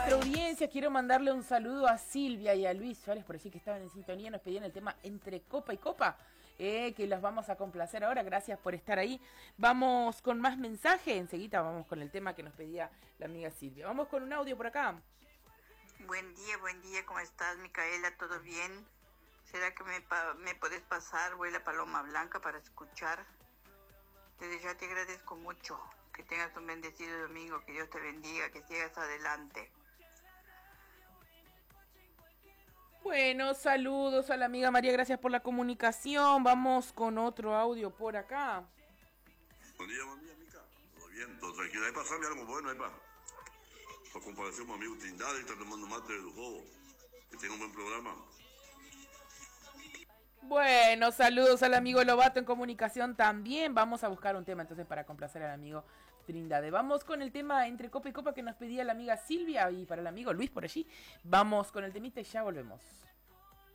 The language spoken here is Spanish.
nuestra audiencia. Quiero mandarle un saludo a Silvia y a Luis Suárez, por allí que estaban en sintonía. Nos pedían el tema Entre Copa y Copa, que los vamos a complacer ahora. Gracias por estar ahí. Vamos con más mensaje. Enseguida vamos con el tema que nos pedía la amiga Silvia. Vamos con un audio por acá. Buen día, ¿cómo estás, Micaela? ¿Todo bien? ¿Será que me puedes pasar, abuela Paloma Blanca, para escuchar? Desde ya te agradezco mucho. Que tengas un bendecido domingo, que Dios te bendiga, que sigas adelante. Bueno, saludos a la amiga María, gracias por la comunicación. Vamos con otro audio por acá. Buen día, Mica. Todo bien, todo tranquilo. Ahí pasame algo bueno, ahí pa. Por comparación con mi amigo Trindade, está tomando mate del juego. Que tenga un buen programa. Bueno, saludos al amigo Lobato en comunicación también. Vamos a buscar un tema entonces para complacer al amigo Trindade. Vamos con el tema Entre Copa y Copa que nos pedía la amiga Silvia y para el amigo Luis por allí. Vamos con el temita y ya volvemos.